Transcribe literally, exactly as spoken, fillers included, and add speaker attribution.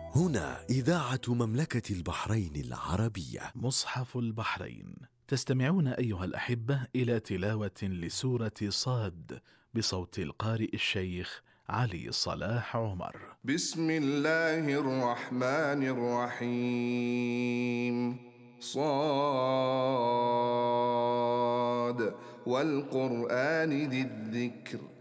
Speaker 1: هنا إذاعة مملكة البحرين العربية.
Speaker 2: مصحف البحرين. تستمعون أيها الأحبة إلى تلاوة لسورة صاد بصوت القارئ الشيخ علي صلاح عمر.
Speaker 3: بسم الله الرحمن الرحيم. صاد والقرآن ذي الذكر